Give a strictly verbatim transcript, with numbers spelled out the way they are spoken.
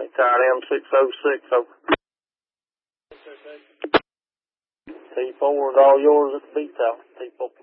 Tired M six oh six, over. T four is all yours at the beat out. T four.